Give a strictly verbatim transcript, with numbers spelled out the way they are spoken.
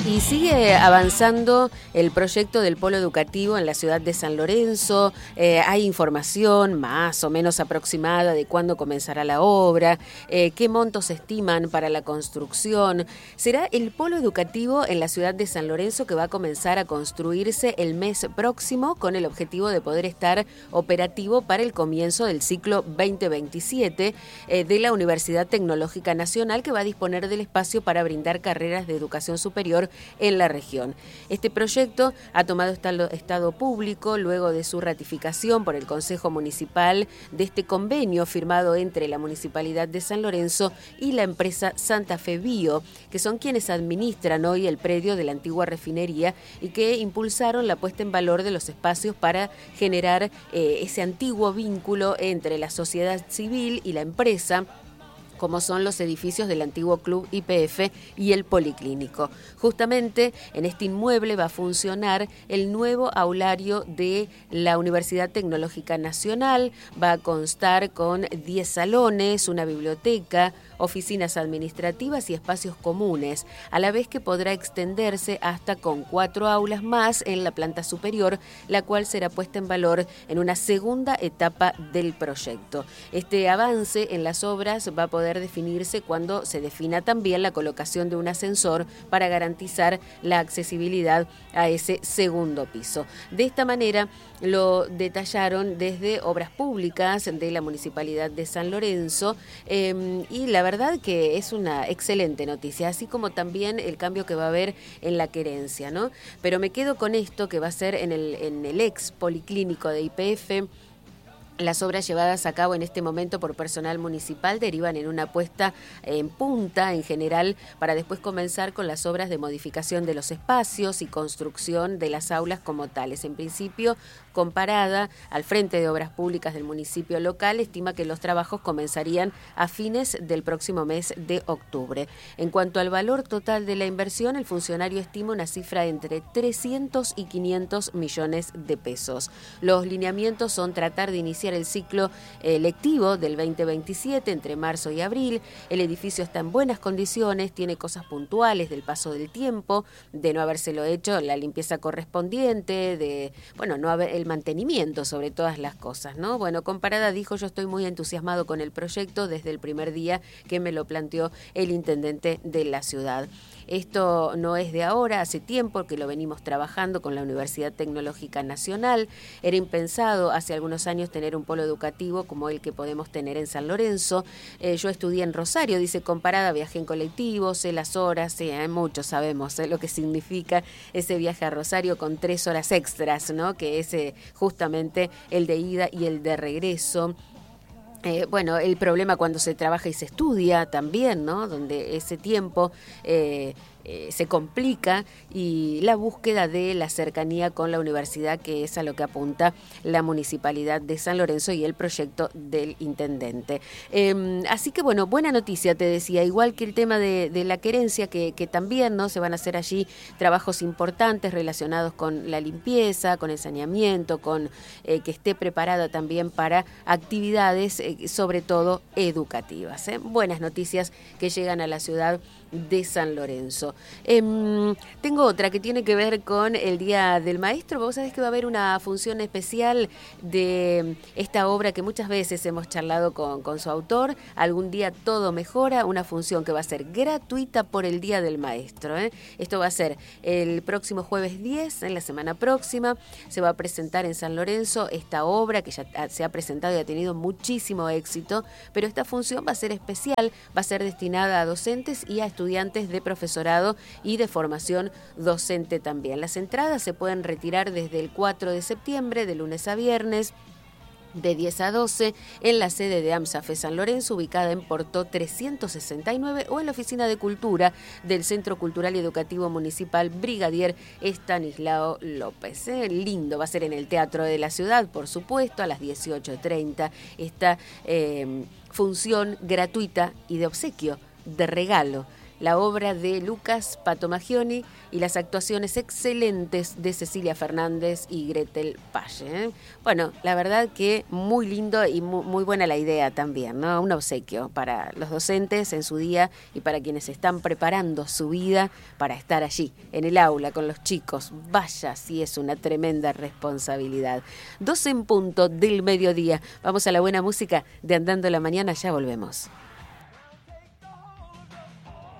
Y sigue avanzando el proyecto del polo educativo en la ciudad de San Lorenzo. Eh, hay información más o menos aproximada de cuándo comenzará la obra, eh, qué montos se estiman para la construcción. Será el polo educativo en la ciudad de San Lorenzo que va a comenzar a construirse el mes próximo con el objetivo de poder estar operativo para el comienzo del ciclo veinte veintisiete eh, de la Universidad Tecnológica Nacional, que va a disponer del espacio para brindar carreras de educación superior en la región. Este proyecto ha tomado estado, estado público luego de su ratificación por el Consejo Municipal de este convenio firmado entre la Municipalidad de San Lorenzo y la empresa Santa Fe Bio, que son quienes administran hoy el predio de la antigua refinería y que impulsaron la puesta en valor de los espacios para generar eh, ese antiguo vínculo entre la sociedad civil y la empresa, como son los edificios del antiguo Club Y P F y el Policlínico. Justamente en este inmueble va a funcionar el nuevo aulario de la Universidad Tecnológica Nacional. Va a constar con diez salones, una biblioteca, oficinas administrativas y espacios comunes, a la vez que podrá extenderse hasta con cuatro aulas más en la planta superior, la cual será puesta en valor en una segunda etapa del proyecto. Este avance en las obras va a poder definirse cuando se defina también la colocación de un ascensor para garantizar la accesibilidad a ese segundo piso. De esta manera lo detallaron desde Obras Públicas de la Municipalidad de San Lorenzo eh, y la verdad que es una excelente noticia, así como también el cambio que va a haber en la querencia, ¿no? Pero me quedo con esto que va a ser en el, en el ex Policlínico de Y P F. Las obras llevadas a cabo en este momento por personal municipal derivan en una puesta en punta en general para después comenzar con las obras de modificación de los espacios y construcción de las aulas como tales. En principio, Comparada, al frente de Obras Públicas del municipio local, estima que los trabajos comenzarían a fines del próximo mes de octubre. En cuanto al valor total de la inversión, el funcionario estima una cifra entre trescientos y quinientos millones de pesos. Los lineamientos son tratar de iniciar el ciclo eh, lectivo del veinte veintisiete entre marzo y abril. El edificio está en buenas condiciones, tiene cosas puntuales del paso del tiempo, de no habérselo hecho la limpieza correspondiente, de bueno, no haber el mantenimiento sobre todas las cosas, ¿no? Bueno, Comparada dijo: yo estoy muy entusiasmado con el proyecto desde el primer día que me lo planteó el intendente de la ciudad. Esto no es de ahora, hace tiempo que lo venimos trabajando con la Universidad Tecnológica Nacional. Era impensado hace algunos años tener un polo educativo como el que podemos tener en San Lorenzo. Eh, yo estudié en Rosario, dice Comparada, viajé en colectivo, sé las horas, sí, eh, muchos sabemos eh, lo que significa ese viaje a Rosario con tres horas extras, ¿no? Que es eh, justamente el de ida y el de regreso. Eh, bueno, el problema cuando se trabaja y se estudia también, ¿no? Donde ese tiempo eh, eh, se complica, y la búsqueda de la cercanía con la universidad, que es a lo que apunta la Municipalidad de San Lorenzo y el proyecto del intendente. Eh, así que bueno, buena noticia, te decía, igual que el tema de, de la querencia, que, que también, ¿no? Se van a hacer allí trabajos importantes relacionados con la limpieza, con el saneamiento, con eh, que esté preparada también para actividades eh, sobre todo educativas, ¿eh? Buenas noticias que llegan a la ciudad de San Lorenzo. Eh, tengo otra que tiene que ver con el Día del Maestro. Vos sabés que va a haber una función especial de esta obra que muchas veces hemos charlado con, con su autor, Algún día todo mejora, una función que va a ser gratuita por el Día del Maestro, ¿eh? Esto va a ser el próximo jueves diez, en la semana próxima. Se va a presentar en San Lorenzo esta obra que ya se ha presentado y ha tenido muchísimo éxito, pero esta función va a ser especial, va a ser destinada a docentes y a estudiantes de profesorado y de formación docente también. Las entradas se pueden retirar desde el cuatro de septiembre, de lunes a viernes, de diez a doce, en la sede de AMSAFE San Lorenzo, ubicada en Portó trescientos sesenta y nueve, o en la Oficina de Cultura del Centro Cultural y Educativo Municipal Brigadier Estanislao López. Eh, lindo, va a ser en el Teatro de la Ciudad, por supuesto, a las dieciocho treinta, esta eh, función gratuita y de obsequio, de regalo. la obra de Lucas Patomagioni y las actuaciones excelentes de Cecilia Fernández y Gretel Paye, ¿eh? Bueno, la verdad que muy lindo y muy, muy buena la idea también, ¿no? Un obsequio para los docentes en su día y para quienes están preparando su vida para estar allí, en el aula, con los chicos. Vaya, sí es una tremenda responsabilidad. doce en punto del mediodía. Vamos a la buena música de Andando la Mañana, ya volvemos.